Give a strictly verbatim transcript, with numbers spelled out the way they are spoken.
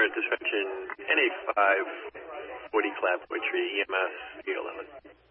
Dispatch in N A five, forty Clapwood Tree, E M S, E eleven.